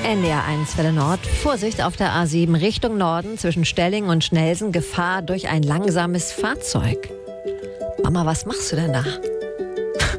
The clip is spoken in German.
NDR1 Welle Nord. Vorsicht auf der A7 Richtung Norden zwischen Stelling und Schnelsen. Gefahr durch ein langsames Fahrzeug. Mama, was machst du denn da?